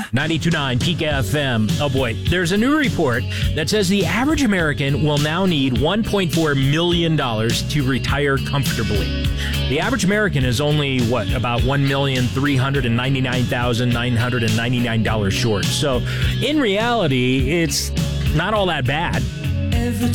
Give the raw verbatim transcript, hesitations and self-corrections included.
ninety-two point nine Peak F M. Oh boy, there's a new report that says the average American will now need one point four million dollars to retire comfortably. The average American is only, what, about one million three hundred ninety-nine thousand nine hundred ninety-nine dollars short. So, in reality, it's not all that bad. Every